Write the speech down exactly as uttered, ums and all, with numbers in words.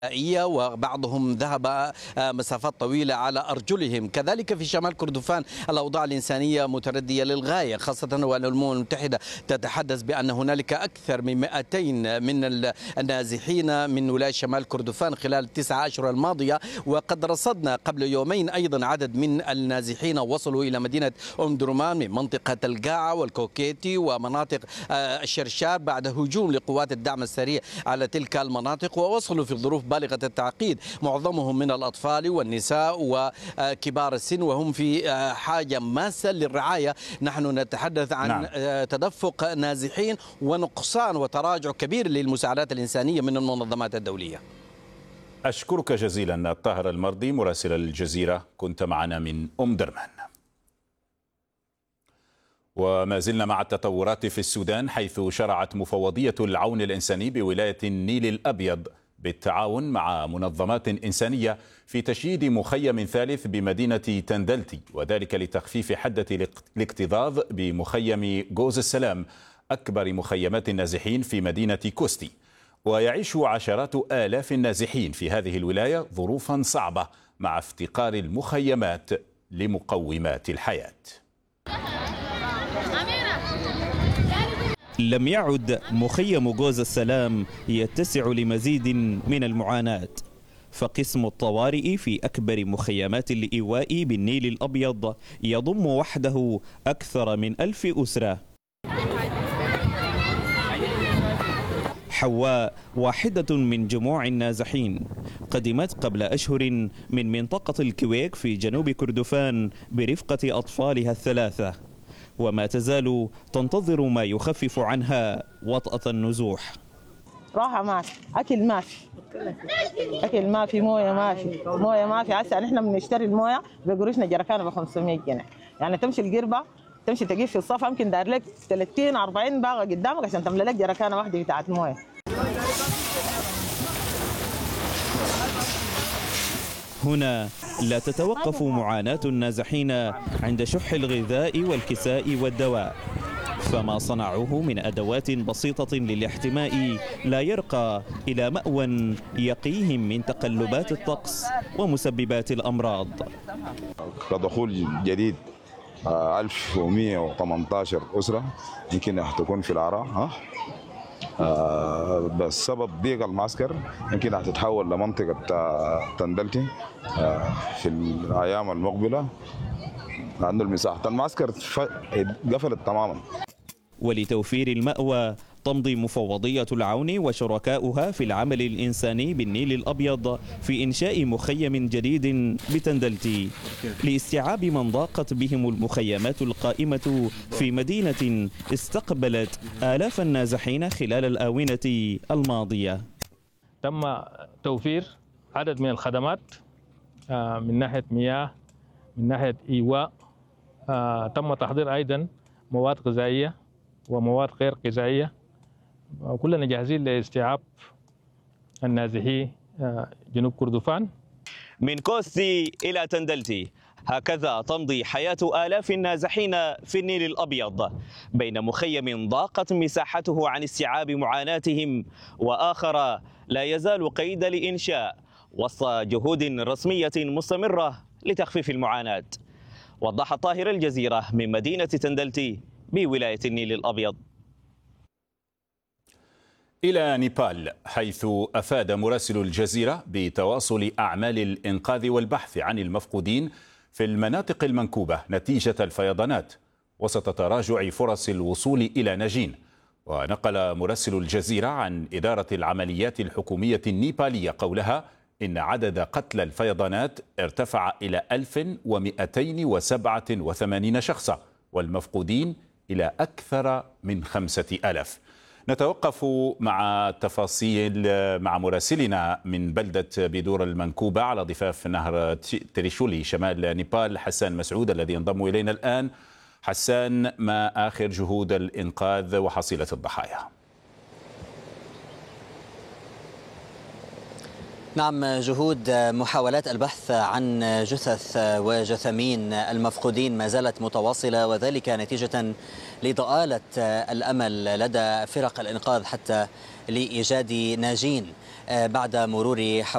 وبعضهم ذهب مسافات طويلة على أرجلهم. كذلك في شمال كردفان الأوضاع الإنسانية متردية للغاية، خاصة وأن الأمم المتحدة تتحدث بأن هنالك أكثر من مئتين من النازحين من ولاية شمال كردفان خلال التسعة أشهر الماضية. وقد رصدنا قبل يومين أيضا عدد من النازحين وصلوا إلى مدينة أم درمان من منطقة القاعة والكوكيتي ومناطق الشرشار بعد هجوم لقوات الدعم السريع على تلك المناطق، ووصلوا في ظروف بالغة التعقيد، معظمهم من الأطفال والنساء وكبار السن، وهم في حاجة ماسة للرعاية. نحن نتحدث عن نعم. تدفق نازحين ونقصان وتراجع كبير للمساعدات الإنسانية من المنظمات الدولية. أشكرك جزيلا الطاهر المرضي مراسل الجزيرة، كنت معنا من أم درمان. وما زلنا مع التطورات في السودان، حيث شرعت مفوضية العون الإنساني بولاية النيل الأبيض بالتعاون مع منظمات إنسانية في تشييد مخيم ثالث بمدينة تندلتي، وذلك لتخفيف حدة الاكتظاظ بمخيم جوز السلام أكبر مخيمات النازحين في مدينة كوستي. ويعيش عشرات آلاف النازحين في هذه الولاية ظروفا صعبة مع افتقار المخيمات لمقومات الحياة. لم يعد مخيم جوز السلام يتسع لمزيد من المعاناة، فقسم الطوارئ في أكبر مخيمات الإيواء بالنيل الأبيض يضم وحده أكثر من ألف أسرة. حواء واحدة من جموع النازحين، قدمت قبل أشهر من منطقة الكويك في جنوب كردفان برفقة أطفالها الثلاثة، وما تزال تنتظر ما يخفف عنها وطأة النزوح. راحة ما في، أكل ما في، أكل ما في، موية ما في، موية ما في. هسه نحن بنشتري الموية بقروشنا جركانة ب خمسمية جنيه، يعني تمشي القربة تمشي تجيب في الصف يمكن دار لك ثلاثين أربعين باغة قدامك عشان تملى لك جركانة واحدة بتاعت موية. هنا لا تتوقف معاناة النازحين عند شح الغذاء والكساء والدواء، فما صنعوه من أدوات بسيطة للاحتماء لا يرقى إلى مأوى يقيهم من تقلبات الطقس ومسببات الأمراض. كدخول جديد ألف ومئة وثمانية عشر أسرة يمكن تكون في العراء، ها آه بسبب ضيق المعسكر يمكن هتتحول لمنطقة تندلتي آه في الأيام المقبلة، لأن المساحة المعسكر قفلت تماما. ولتوفير المأوى تمضي مفوضية العون وشركاؤها في العمل الإنساني بالنيل الأبيض في إنشاء مخيم جديد بتندلتي لاستيعاب من ضاقت بهم المخيمات القائمة في مدينة استقبلت آلاف النازحين خلال الآونة الماضية. تم توفير عدد من الخدمات من ناحية مياه، من ناحية إيواء، تم تحضير أيضا مواد غذائية ومواد غير غذائية، كلنا جاهزين لاستيعاب النازحي جنوب كردفان. من كوستي إلى تندلتي هكذا تمضي حياة آلاف النازحين في النيل الأبيض، بين مخيم ضاقت مساحته عن استيعاب معاناتهم وآخر لا يزال قيد الإنشاء وسط جهود رسمية مستمرة لتخفيف المعاناة. وضح الطاهر الجزيرة من مدينة تندلتي بولاية النيل الأبيض. إلى نيبال، حيث أفاد مراسل الجزيرة بتواصل أعمال الإنقاذ والبحث عن المفقودين في المناطق المنكوبة نتيجة الفيضانات وسط تراجع فرص الوصول إلى نجين. ونقل مراسل الجزيرة عن إدارة العمليات الحكومية النيبالية قولها إن عدد قتلى الفيضانات ارتفع إلى ألف ومئتين وسبعة وثمانين شخصا، والمفقودين إلى أكثر من خمسة آلاف. نتوقف مع تفاصيل مع مراسلنا من بلدة بيدور المنكوبة على ضفاف نهر تريشولي شمال نيبال، حسان مسعود، الذي ينضم إلينا الآن. حسان، ما آخر جهود الإنقاذ وحصيلة الضحايا؟ نعم، جهود محاولات البحث عن جثث وجثمين المفقودين ما زالت متواصلة، وذلك نتيجة لضآلة الأمل لدى فرق الإنقاذ حتى لإيجاد ناجين بعد مرور